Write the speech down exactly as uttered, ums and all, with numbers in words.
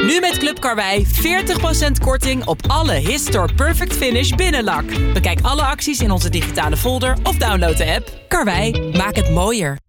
Nu met Club Karwei veertig procent korting op alle Histor Perfect Finish binnenlak. Bekijk alle acties in onze digitale folder of download de app. Karwei, maak het mooier.